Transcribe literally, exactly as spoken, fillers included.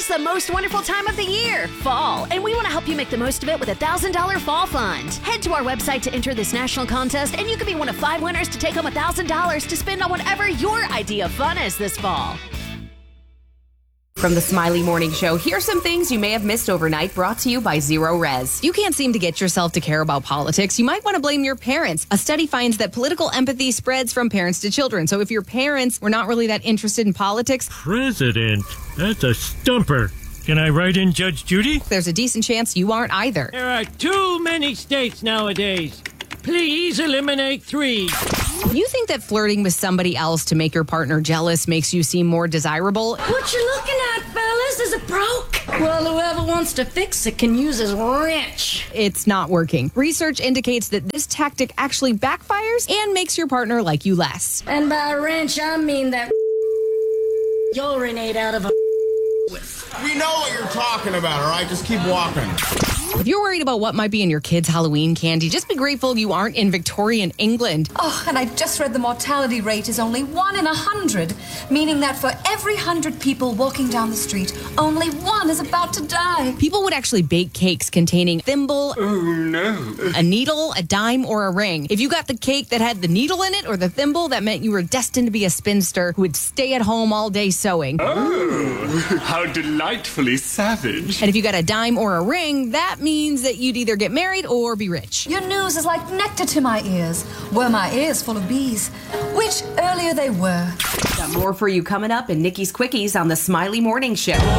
is the most wonderful time of the year, fall, and we want to help you make the most of it with a one thousand dollars Fall Fund. Head to our website to enter this national contest, and you could be one of five winners to take home one thousand dollars to spend on whatever your idea of fun is this fall. From the Smiley Morning Show, here's some things you may have missed overnight, brought to you by Zero Res. You can't seem to get yourself to care about politics. You might want to blame your parents. A study finds that political empathy spreads from parents to children. So if your parents were not really that interested in politics... President? That's a stumper. Can I write in Judge Judy? There's a decent chance you aren't either. There are too many states nowadays. Please eliminate three. You think that flirting with somebody else to make your partner jealous makes you seem more desirable? What you looking at, fellas? Is it broke? Well, whoever wants to fix it can use his wrench. It's not working. Research indicates that this tactic actually backfires and makes your partner like you less. And by wrench, I mean that urinate out of a We know what you're talking about, all right? Just keep walking. If you're worried about what might be in your kids' Halloween candy, just be grateful you aren't in Victorian England. Oh, and I just read the mortality rate is only one in a hundred, meaning that for every hundred people walking down the street, only one is about to die. People would actually bake cakes containing thimble, oh no, a needle, a dime, or a ring. If you got the cake that had the needle in it or the thimble, that meant you were destined to be a spinster who would stay at home all day sewing. Oh, how delightfully savage. And if you got a dime or a ring, that means that you'd either get married or be rich. Your news is like nectar to my ears. Were my ears full of bees? Which earlier they were. Got more for you coming up in Nikki's Quickies on the Smiley Morning Show.